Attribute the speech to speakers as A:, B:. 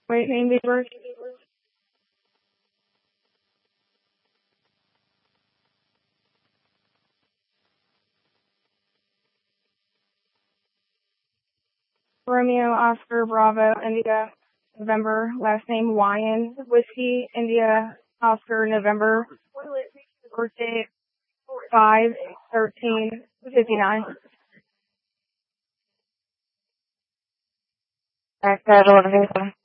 A: Wait, name date of birth? Romeo, Oscar, Bravo, India, November, last name Wyan, Whiskey, India, Oscar, November, birthday 5/13/59. Back to 11:57.